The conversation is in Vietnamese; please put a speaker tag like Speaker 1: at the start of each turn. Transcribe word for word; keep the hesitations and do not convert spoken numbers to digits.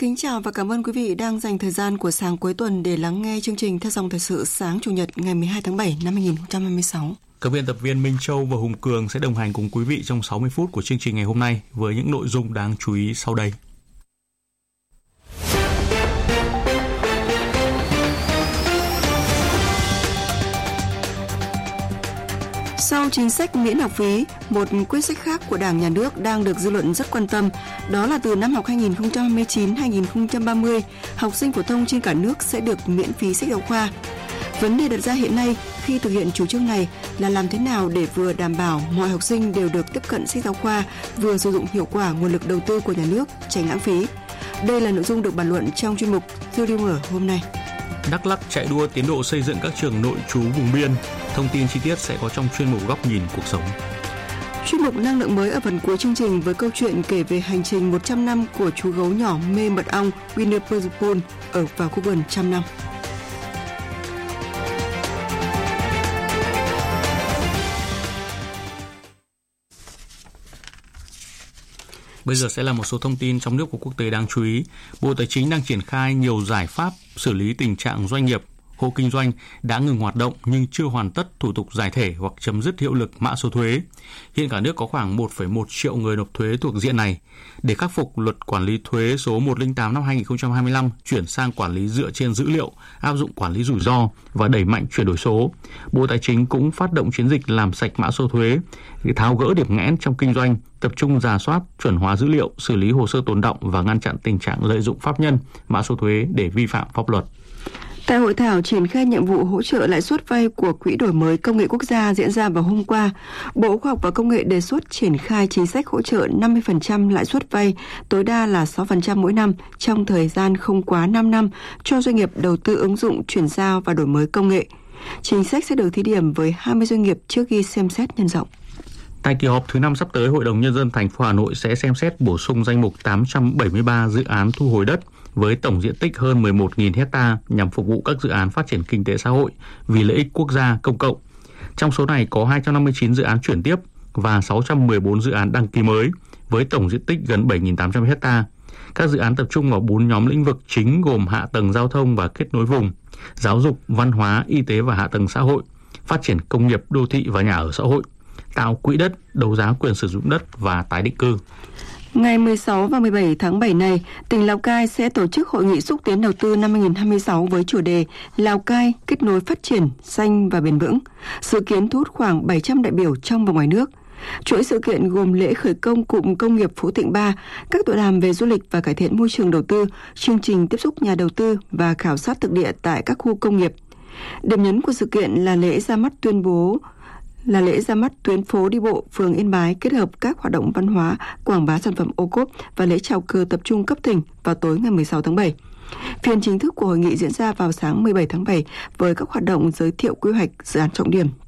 Speaker 1: Kính chào và cảm ơn quý vị đang dành thời gian của sáng cuối tuần để lắng nghe chương trình Theo dòng thời sự sáng Chủ nhật ngày mười hai tháng bảy năm hai nghìn không trăm hai mươi sáu.
Speaker 2: Các biên tập viên Minh Châu và Hùng Cường sẽ đồng hành cùng quý vị trong sáu mươi phút của chương trình ngày hôm nay với những nội dung đáng chú ý sau đây.
Speaker 1: Sau chính sách miễn học phí, một quyết sách khác của Đảng, Nhà nước đang được dư luận rất quan tâm, đó là từ năm học hai nghìn không trăm hai mươi chín hai nghìn không trăm ba mươi, học sinh phổ thông trên cả nước sẽ được miễn phí sách giáo khoa. Vấn đề đặt ra hiện nay khi thực hiện chủ trương này là làm thế nào để vừa đảm bảo mọi học sinh đều được tiếp cận sách giáo khoa, vừa sử dụng hiệu quả nguồn lực đầu tư của nhà nước, tránh lãng phí. Đây là nội dung được bàn luận trong chuyên mục Tư Điêu Mở hôm nay.
Speaker 2: Đắk Lắk chạy đua tiến độ xây dựng các trường nội trú vùng biên. Thông tin chi tiết sẽ có trong chuyên mục Góc nhìn cuộc sống.
Speaker 1: Chuyên mục Năng lượng mới ở phần cuối chương trình với câu chuyện kể về hành trình một trăm năm của chú gấu nhỏ mê mật ong Winnie Pooh ở vào khu vườn trăm năm.
Speaker 2: Bây giờ sẽ là một số thông tin trong nước và quốc tế đáng chú ý. Bộ Tài chính đang triển khai nhiều giải pháp xử lý tình trạng doanh nghiệp, hộ kinh doanh đã ngừng hoạt động nhưng chưa hoàn tất thủ tục giải thể hoặc chấm dứt hiệu lực mã số thuế. Hiện cả nước có khoảng một phẩy một triệu người nộp thuế thuộc diện này. Để khắc phục, Luật Quản lý thuế số một trăm lẻ tám năm hai nghìn không trăm hai mươi lăm chuyển sang quản lý dựa trên dữ liệu, áp dụng quản lý rủi ro và đẩy mạnh chuyển đổi số. Bộ Tài chính cũng phát động chiến dịch làm sạch mã số thuế, tháo gỡ điểm nghẽn trong kinh doanh, tập trung rà soát, chuẩn hóa dữ liệu, xử lý hồ sơ tồn đọng và ngăn chặn tình trạng lợi dụng pháp nhân mã số thuế để vi phạm pháp luật.
Speaker 1: Tại hội thảo triển khai nhiệm vụ hỗ trợ lãi suất vay của Quỹ đổi mới công nghệ quốc gia diễn ra vào hôm qua, Bộ Khoa học và Công nghệ đề xuất triển khai chính sách hỗ trợ năm mươi phần trăm lãi suất vay, tối đa là sáu phần trăm mỗi năm trong thời gian không quá năm năm cho doanh nghiệp đầu tư ứng dụng, chuyển giao và đổi mới công nghệ. Chính sách sẽ được thí điểm với hai mươi doanh nghiệp trước khi xem xét nhân rộng.
Speaker 2: Tại kỳ họp thứ năm sắp tới, Hội đồng Nhân dân thành phố Hà Nội sẽ xem xét bổ sung danh mục tám trăm bảy mươi ba dự án thu hồi đất với tổng diện tích hơn mười một nghìn héc-ta nhằm phục vụ các dự án phát triển kinh tế xã hội vì lợi ích quốc gia công cộng. Trong số này có hai trăm năm mươi chín dự án chuyển tiếp và sáu trăm mười bốn dự án đăng ký mới với tổng diện tích gần bảy nghìn tám trăm héc-ta. Các dự án tập trung vào bốn nhóm lĩnh vực chính gồm hạ tầng giao thông và kết nối vùng, giáo dục, văn hóa, y tế và hạ tầng xã hội, phát triển công nghiệp, đô thị và nhà ở xã hội, tạo quỹ đất, đấu giá quyền sử dụng đất và tái định cư.
Speaker 1: Ngày mười sáu và mười bảy tháng bảy này, tỉnh Lào Cai sẽ tổ chức Hội nghị xúc tiến đầu tư năm hai nghìn không trăm hai mươi sáu với chủ đề Lào Cai kết nối phát triển xanh và bền vững. Dự kiến thu hút khoảng bảy trăm đại biểu trong và ngoài nước. Chuỗi sự kiện gồm lễ khởi công cụm công nghiệp Phú Thịnh ba, các tọa đàm về du lịch và cải thiện môi trường đầu tư, chương trình tiếp xúc nhà đầu tư và khảo sát thực địa tại các khu công nghiệp. Điểm nhấn của sự kiện là lễ ra mắt tuyên bố là lễ ra mắt tuyến phố đi bộ phường Yên Bái kết hợp các hoạt động văn hóa, quảng bá sản phẩm ô cốp và lễ chào cờ tập trung cấp tỉnh vào tối ngày mười sáu tháng bảy. Phiên chính thức của hội nghị diễn ra vào sáng mười bảy tháng bảy với các hoạt động giới thiệu quy hoạch dự án trọng điểm